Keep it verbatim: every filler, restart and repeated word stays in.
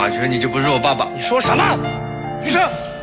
大学你就不是我爸爸。 你说什么？医生。